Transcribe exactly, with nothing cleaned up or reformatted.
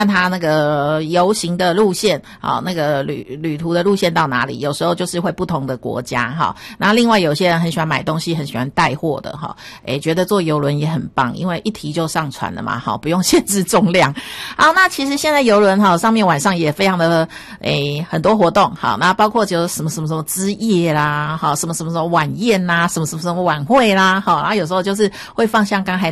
看他那个游行的路线，好，那个旅旅途的路线到哪里，有时候就是会不同的国家哈。然后另外有些人很喜欢买东西，很喜欢带货的哈，诶，觉得坐邮轮也很棒，因为一提就上船了嘛，好，不用限制重量。好，那其实现在邮轮哈上面晚上也非常的诶很多活动，好，那包括就是什么什么什么之夜啦，好，什么什么什么晚宴啦，什么什么什么晚会啦，好，然后有时候就是会放像刚才